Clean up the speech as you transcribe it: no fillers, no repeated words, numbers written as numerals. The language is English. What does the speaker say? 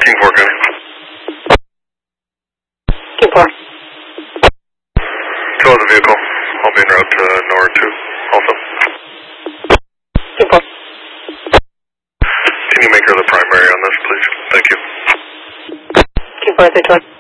King 4, good. King 4. 2 of the vehicle. I'll be en route to Nora 2 also. King 4. Can you make her the primary on this, please? Thank you. King 4, 320.